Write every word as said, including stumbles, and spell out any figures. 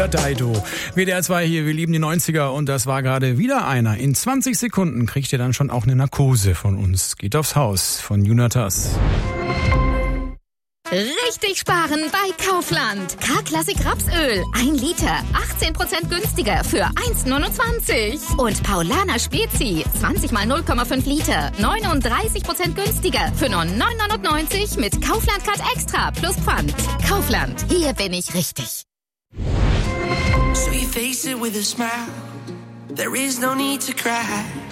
Daido. W D R zwei hier, wir lieben die neunziger und das war gerade wieder einer. In zwanzig Sekunden kriegt ihr dann schon auch eine Narkose von uns. Geht aufs Haus von Jonatas. Richtig sparen bei Kaufland. K-Klassik Rapsöl. ein Liter. achtzehn Prozent günstiger für eins neunundzwanzig. Und Paulaner Spezi. zwanzig mal null Komma fünf Liter. neununddreißig Prozent günstiger für nur neun neunundneunzig mit Kaufland Card Extra plus Pfand. Kaufland. Hier bin ich richtig. So you face it with a smile. There is no need to cry.